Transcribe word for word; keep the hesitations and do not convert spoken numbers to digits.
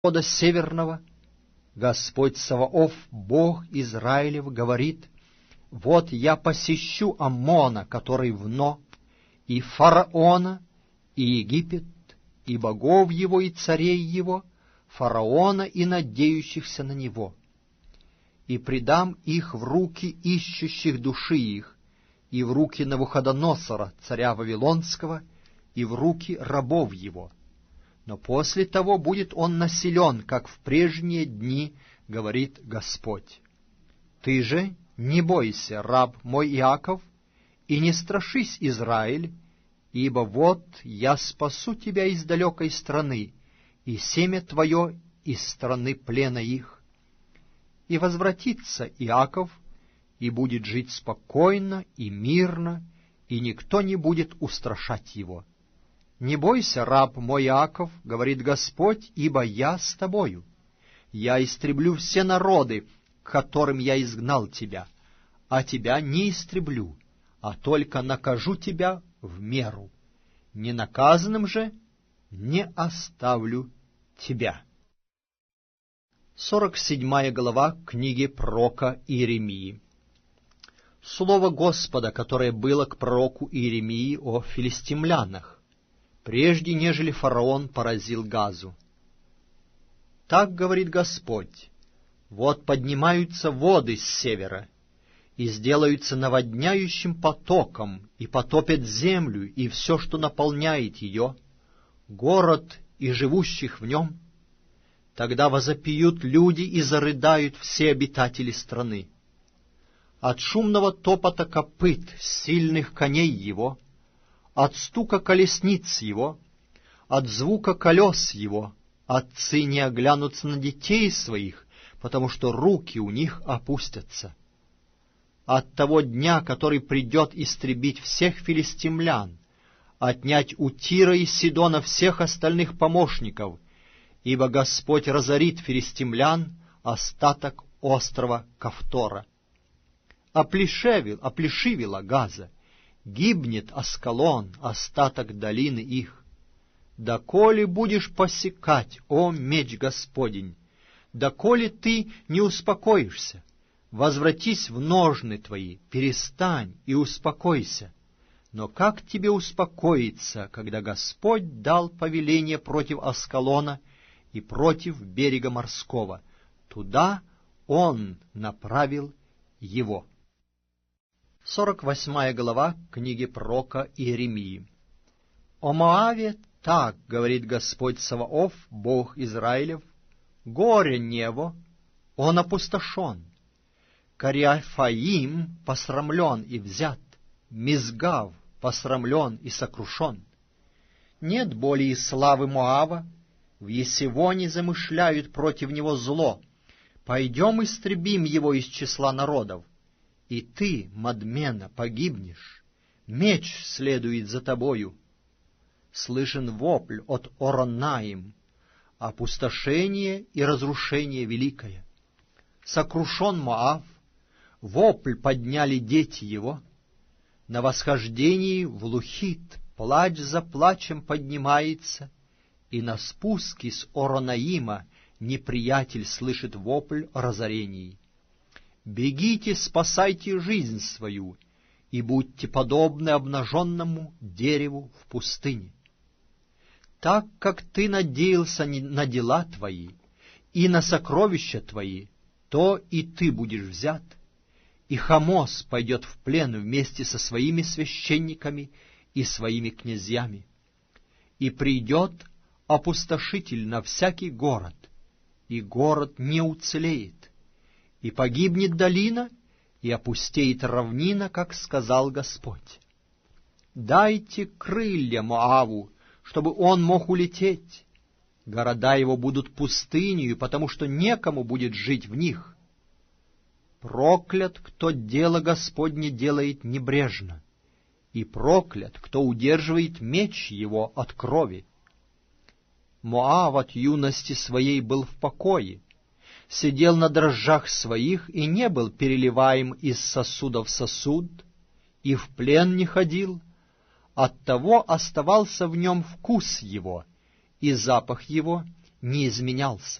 народа северного, Господь Саваоф, Бог Израилев, говорит: вот я посещу Аммона, который в Но, и фараона, и Египет, и богов его, и царей его, фараона и надеющихся на него, и предам их в руки ищущих души их, и в руки Навуходоносора, царя Вавилонского, и в руки рабов его. Но после того будет он населен, как в прежние дни, говорит Господь. Ты же не бойся, раб мой Иаков, и не страшись, Израиль, ибо вот я спасу тебя из далекой страны, и семя твое из страны плена их. И возвратится Иаков, и будет жить спокойно и мирно, и никто не будет устрашать его. Не бойся, раб мой Иаков, говорит Господь, ибо я с тобою. Я истреблю все народы, к которым я изгнал тебя, а тебя не истреблю, а только накажу тебя в меру. Ненаказанным же не оставлю тебя. сорок седьмая глава книги пророка Иеремии. Слово Господа, которое было к пророку Иеремии о филистимлянах, прежде нежели фараон поразил Газу. Так говорит Господь: вот поднимаются воды с севера, и сделаются наводняющим потоком, и потопят землю, и все, что наполняет ее, город и живущих в нем. Тогда возопьют люди и зарыдают все обитатели страны. От шумного топота копыт сильных коней его, от стука колесниц его, от звука колес его, отцы не оглянутся на детей своих, потому что руки у них опустятся. От того дня, который придет истребить всех филистимлян, отнять у Тира и Сидона всех остальных помощников, ибо Господь разорит филистимлян, остаток острова Кавтора. Оплешевил, оплешивила Газа, гибнет Аскалон, остаток долины их. Доколе будешь посекать, о меч Господень? Доколе ты не успокоишься? Возвратись в ножны твои, перестань и успокойся. Но как тебе успокоиться, когда Господь дал повеление против Аскалона и против берега морского? Туда Он направил его. сорок восьмая глава книги пророка Иеремии. О Моаве так говорит Господь Саваоф, Бог Израилев: горе Нево, он опустошен, Кариафаим посрамлен и взят, Мизгав посрамлен и сокрушен. Нет более славы Моава, в Есивоне замышляют против него зло. Пойдем истребим его из числа народов. И ты, Мадмена, погибнешь, меч следует за тобою. Слышен вопль от Оронаим, опустошение и разрушение великое. Сокрушен Моав, вопль подняли дети его. На восхождении в Лухит плач за плачем поднимается, и на спуске с Оронаима неприятель слышит вопль о разорении. Бегите, спасайте жизнь свою, и будьте подобны обнаженному дереву в пустыне. Так как ты надеялся на дела твои и на сокровища твои, то и ты будешь взят, и Хамос пойдет в плен вместе со своими священниками и своими князьями. И придет опустошитель на всякий город, и город не уцелеет. И погибнет долина, и опустеет равнина, как сказал Господь. Дайте крылья Моаву, чтобы он мог улететь. Города его будут пустынью, потому что некому будет жить в них. Проклят, кто дело Господне делает небрежно, и проклят, кто удерживает меч его от крови. Моав от юности своей был в покое, сидел на дрожжах своих и не был переливаем из сосуда в сосуд, и в плен не ходил, оттого оставался в нем вкус его, и запах его, не изменялся.